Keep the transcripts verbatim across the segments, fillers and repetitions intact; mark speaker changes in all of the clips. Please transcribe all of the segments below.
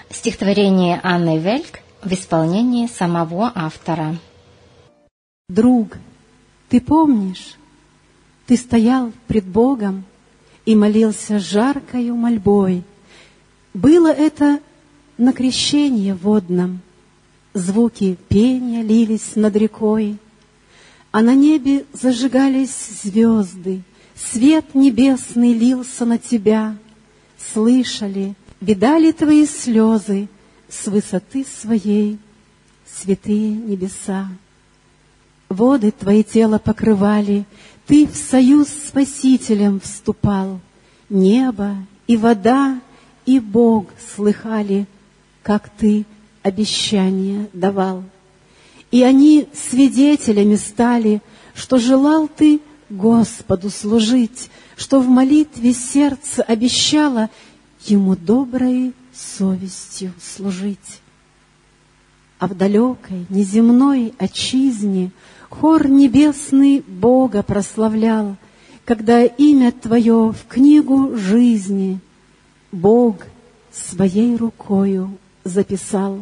Speaker 1: Стихотворение Анны Вельк в исполнении самого автора.
Speaker 2: Друг, ты помнишь, ты стоял пред Богом и молился жаркою мольбой. Было это на крещении водном, звуки пения лились над рекой, а на небе зажигались звезды, свет небесный лился на тебя. Слышали, видали твои слезы с высоты своей, святые небеса. Воды твои тело покрывали, ты в союз с Спасителем вступал. Небо и вода и Бог слыхали, как ты обещания давал. И они свидетелями стали, что желал ты Господу служить, что в молитве сердце обещало Ему доброй совестью служить. А в далекой неземной отчизне хор небесный Бога прославлял, когда имя Твое в книгу жизни Бог своей рукою записал.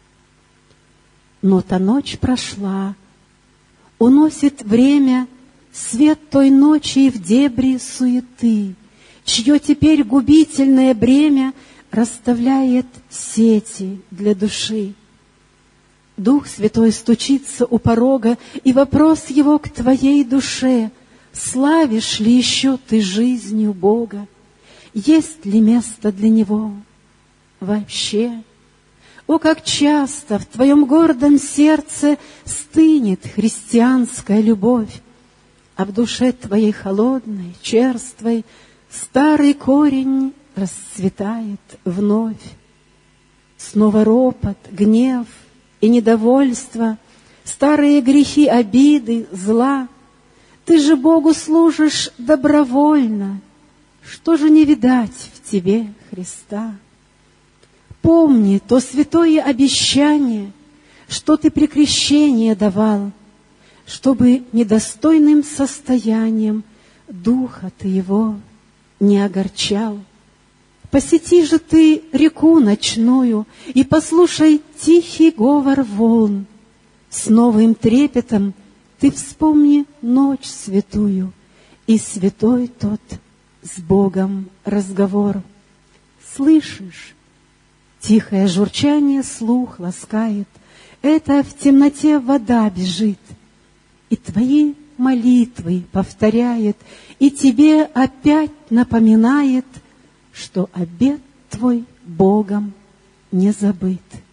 Speaker 2: Но та ночь прошла, уносит время свет той ночи в дебри суеты, чье теперь губительное бремя расставляет сети для души. Дух Святой стучится у порога, и вопрос его к твоей душе: славишь ли еще ты жизнью Бога? Есть ли место для Него вообще? О, как часто в твоем гордом сердце стынет христианская любовь, а в душе твоей холодной, черствой старый корень расцветает вновь. Снова ропот, гнев и недовольство, старые грехи, обиды, зла. Ты же Богу служишь добровольно, что же не видать в тебе Христа? Помни то святое обещание, что ты при крещении давал, чтобы недостойным состоянием духа ты его не огорчал. Посети же ты реку ночную и послушай тихий говор волн. С новым трепетом ты вспомни ночь святую и святой тот с Богом разговор. Слышишь? Тихое журчание слух ласкает, это в темноте вода бежит, и твои молитвы повторяет, и тебе опять напоминает, что обет твой Богом не забыт.